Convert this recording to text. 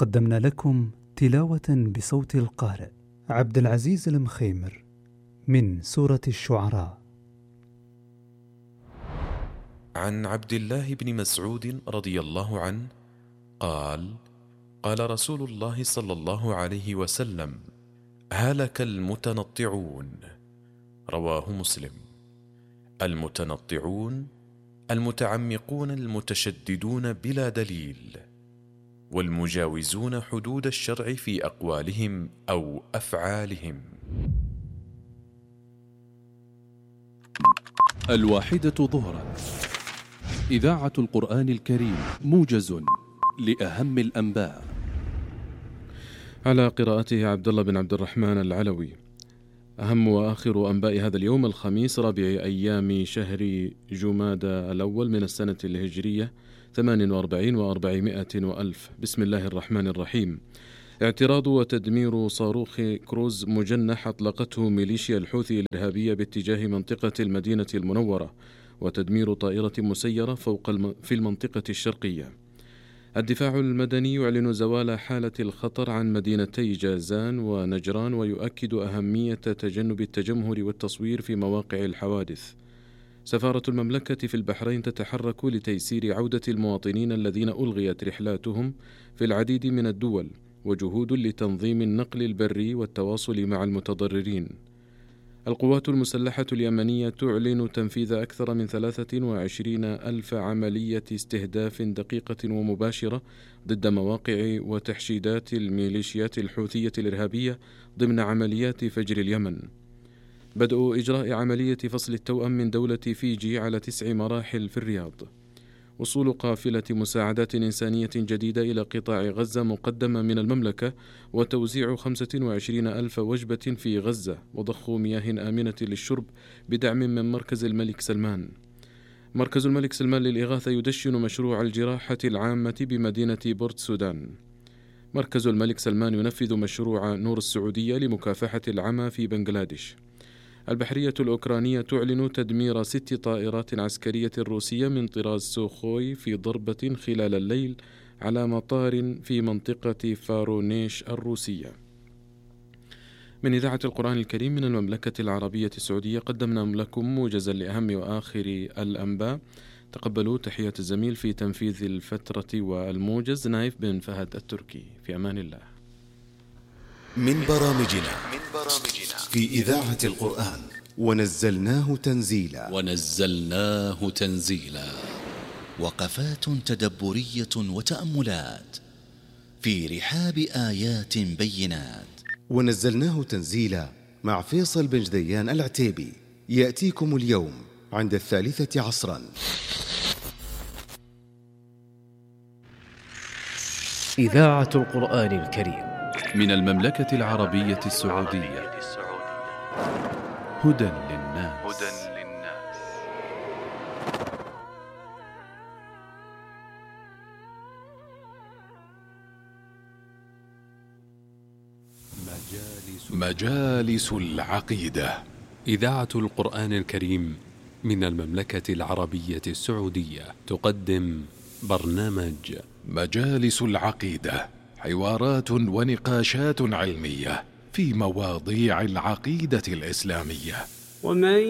قدمنا لكم تلاوة بصوت القارئ عبد العزيز المخيمر من سورة الشعراء. عن عبد الله بن مسعود رضي الله عنه قال: قال رسول الله صلى الله عليه وسلم: هلك المتنطعون. رواه مسلم. المتنطعون المتعمقون المتشددون بلا دليل، والمجاوزون حدود الشرع في أقوالهم أو أفعالهم. 1 ظهرا، إذاعة القرآن الكريم، موجز لأهم الأنباء. على قراءته عبد الله بن عبد الرحمن العلوي. أهم وآخر أنباء هذا اليوم الخميس رابع أيام شهر جمادى الأول من السنة الهجرية 48 و400 وألف. بسم الله الرحمن الرحيم. اعتراض وتدمير صاروخ كروز مجنح أطلقته ميليشيا الحوثي الإرهابية باتجاه منطقة المدينة المنورة، وتدمير طائرة مسيرة في المنطقة الشرقية. الدفاع المدني يعلن زوال حالة الخطر عن مدينتي جازان ونجران، ويؤكد أهمية تجنب التجمهر والتصوير في مواقع الحوادث. سفارة المملكة في البحرين تتحرك لتيسير عودة المواطنين الذين ألغيت رحلاتهم في العديد من الدول، وجهود لتنظيم النقل البري والتواصل مع المتضررين. القوات المسلحة اليمنية تعلن تنفيذ أكثر من 23,000 عملية استهداف دقيقة ومباشرة ضد مواقع وتحشيدات الميليشيات الحوثية الإرهابية ضمن عمليات فجر اليمن. بدء إجراء عملية فصل التوأم من دولة فيجي على 9 مراحل في الرياض. وصول قافلة مساعدات إنسانية جديدة إلى قطاع غزة مقدمة من المملكة، وتوزيع 25,000 وجبة في غزة، وضخ مياه آمنة للشرب بدعم من مركز الملك سلمان. مركز الملك سلمان للإغاثة يدشن مشروع الجراحة العامة بمدينة بورت سودان. مركز الملك سلمان ينفذ مشروع نور السعودية لمكافحة العمى في بنغلاديش. البحرية الأوكرانية تعلن تدمير 6 طائرات عسكرية روسية من طراز سوخوي في ضربة خلال الليل على مطار في منطقة فارونيش الروسية. من إذاعة القرآن الكريم من المملكة العربية السعودية قدمنا لكم موجزا لأهم وآخر الأنباء. تقبلوا تحيات الزميل في تنفيذ الفترة والموجز نايف بن فهد التركي. في أمان الله. من برامجنا في إذاعة القرآن: ونزلناه تنزيلا. وقفات تدبرية وتأملات في رحاب آيات بينات. ونزلناه تنزيلا مع فيصل بن جديان العتيبي، يأتيكم اليوم عند 3 عصرا. إذاعة القرآن الكريم من المملكة العربية السعودية. هدى للناس. مجالس العقيدة. إذاعة القرآن الكريم من المملكة العربية السعودية تقدم برنامج مجالس العقيدة، حوارات ونقاشات علمية في مواضيع العقيدة الإسلامية. ومن